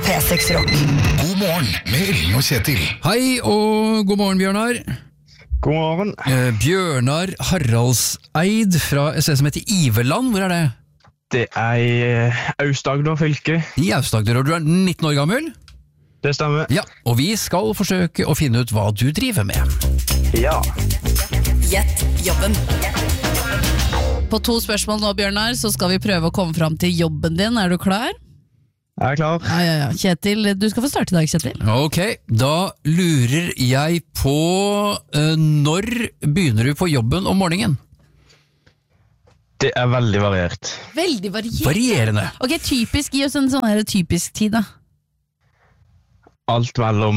P6 Rock. God morgen med Ring og Kjetil. Hei og god morgen, Bjørnar. God morgen. Bjørnar Haraldseid fra et sted som heter Iveland. Hvor er det? Det er i Aust-Agder fylke. I Aust-Agder, og du er 19 år gammel? Det stemmer. Ja, og vi skal forsøke å finne ut hva du driver med. Ja. Gjett jobben. På 2 spørsmål nå, Bjørnar, så skal vi prøve å komme fram til jobben din. Er du klar? Jeg er klar. Ja. Kjetil, du skal få starte i dag, Kjetil. Ok, da lurer jeg på når begynner du på jobben om morgenen? Det er veldig variert. Veldig variert. Varierende. Ok, typisk, gi oss en sånn her typisk tid da. Alt mellom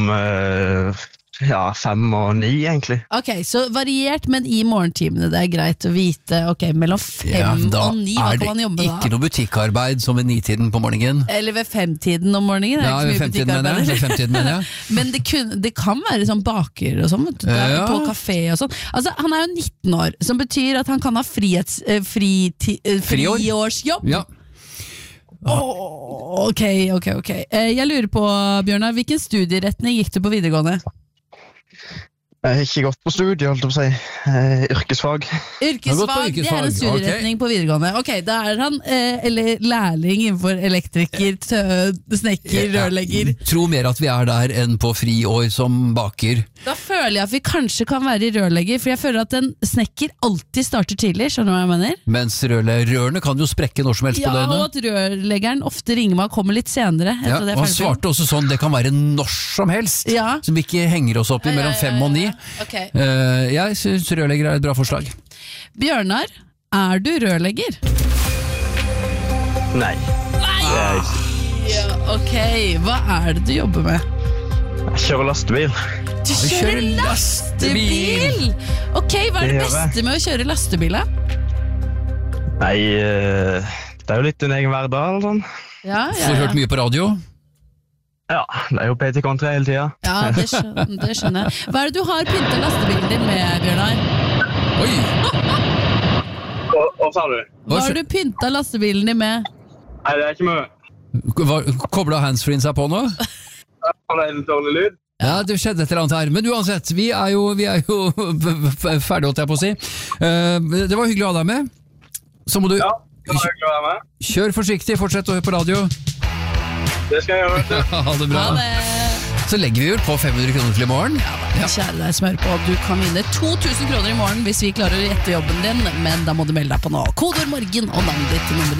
5 og 9 egentlig. Ok, så variert, men i morgentimene, det er greit å vite. Ok, mellom 5 og 9, hva kan man jobbe da? Ikke noe butikkarbeid som ved 9-tiden på morgenen. Eller ved 5-tiden om morgenen, det Ja, er ved ikke mye 5-tiden mener jeg. Ved 5-tiden mener jeg. Men det kan være sånn baker og sånn, vet du, Ja. på kafé og sånn. Altså, han er jo 19 år, som betyr at han kan ha friårsjobb. Ja. Ok. Jeg lurer på, Bjørnar, hvilken studieretning gikk du på videregående? Jeg har ikke gått på studie, holdt jeg på å si. Yrkesfag. Yrkesfag, det er en studieretning på videregående. Ok, da er han eller lærling innenfor elektriker, snekker, rørlegger. Tro mer at vi er der enn på friår som baker. Da føler jeg at vi kanskje kan være i rørlegger, for jeg føler at en snekker alltid starter tidlig, skjønner du hva jeg mener? Mens rørene kan jo sprekke når som helst på Ja, og døgnet. at rørleggeren ofte ringer meg og kommer litt senere. Ja, og han svarte også sånn, det kan være når som helst, Ja. som vi ikke henger oss opp i mellom 5 og 9. Ok. Jeg synes rørlegger er et bra forslag. Bjørnar, er du rørlegger? Nei. Ja, ok, hva er det du jobber med? Jeg kjører lastebil. Du kjører lastebil! Ok, hva er det Det gjør jeg. beste med å kjøre lastebil da? Nei, det er jo litt din egen hverdag, eller sånn. Ja, Får hørt mye på radio. Ja, det er jo PT Country hele tiden. Ja, det skjønner jeg. Hva er det du har pyntet lastebilen din med, Bjørnar? Oi! Hva sa du? Hva har du pyntet lastebilen din med? Nei, det er ikke mye. Koblet handsfreen seg på nå? Det er en dårlig lyd. Ja, det skjedde et eller annet her. Men uansett, vi er jo ferdig, holdt jeg på å si. Det var hyggelig å ha deg med. Så må du det var hyggelig å være med. kjør forsiktig, fortsett å høre på radio. Det skal jeg gjøre. Ha det bra. Ha det! Så legger vi vel på 500 kroner til i morgen. Kjære deg, smør på at du kan vinne 2000 kroner i morgen hvis vi klarer å gjette jobben din, men da må du melde deg på nå. Kodeord morgen og navnet ditt til nummeret